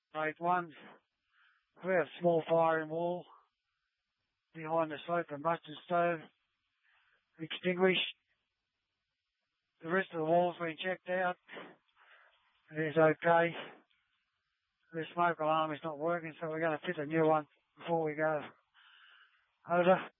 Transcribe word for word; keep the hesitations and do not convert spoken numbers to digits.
Grade one. We have a small firing wall behind the slope and mustard stove extinguished. The rest of the wall's been checked out. It is okay. The smoke alarm is not working, so we're going to fit a new one before we go. Over.